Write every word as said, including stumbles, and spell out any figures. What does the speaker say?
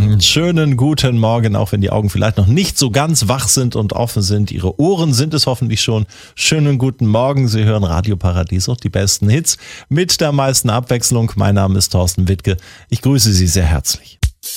Schönen guten Morgen, auch wenn die Augen vielleicht noch nicht so ganz wach sind und offen sind. Ihre Ohren sind es hoffentlich schon. Schönen guten Morgen, Sie hören Radio Paradiso, die besten Hits mit der meisten Abwechslung. Mein Name ist Thorsten Wittke. Ich grüße Sie sehr herzlich.